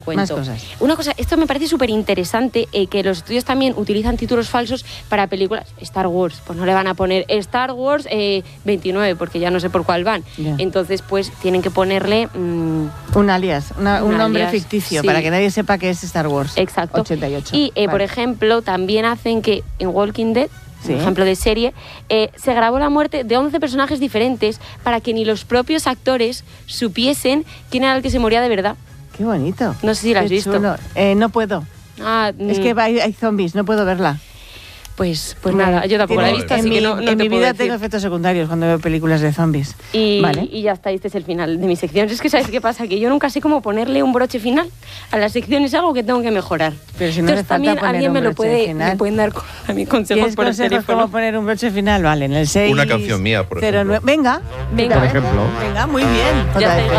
Más cosas. Una cosa, esto me parece súper interesante, que los estudios también utilizan títulos falsos para películas. Star Wars, pues no le van a poner Star Wars 29, porque ya no sé por cuál van. Ya. Entonces, pues tienen que ponerle... un alias, un nombre alias, ficticio, sí. para que nadie sepa que es Star Wars. Exacto. 88. Y, Vale. por ejemplo, también hacen que en Walking Dead, Sí. un ejemplo de serie, se grabó la muerte de 11 personajes diferentes para que ni los propios actores supiesen quién era el que se moría de verdad. Qué bonito. No sé si la has Qué visto. chulo. No puedo. Es que hay zombies, no puedo verla. Pues nada, yo tampoco la he visto, así que no en te mi puedo vida decir. tengo efectos secundarios cuando veo películas de zombies. Vale. Y ya está, este es el final de mi sección. Es que ¿sabes qué pasa? Que yo nunca sé cómo ponerle un broche final a la sección, es algo que tengo que mejorar. Pero si no Entonces hace falta también poner alguien un me lo broche final. me pueden dar a mi consejos ¿Tienes por el consejos teléfono. cómo poner un broche final? Vale, en el 6... Una canción mía, por ejemplo. 09. Venga. Venga. Por ejemplo. Venga, muy bien. Ya JF. está.